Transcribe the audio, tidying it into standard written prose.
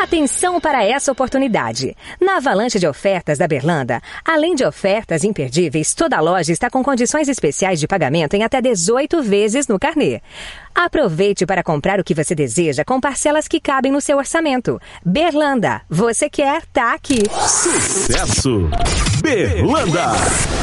Atenção para essa oportunidade. Na avalanche de ofertas da Berlanda, além de ofertas imperdíveis, toda a loja está com condições especiais de pagamento em até 18 vezes no carnê. Aproveite para comprar o que você deseja com parcelas que cabem no seu orçamento. Berlanda, você quer, tá aqui. Sucesso! Berlanda!